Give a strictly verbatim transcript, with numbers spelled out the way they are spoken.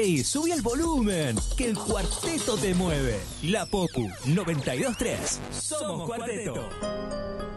¡Ey! ¡Subí el volumen! Que el cuarteto te mueve. La Popu noventa y dos punto tres. Somos Cuarteto.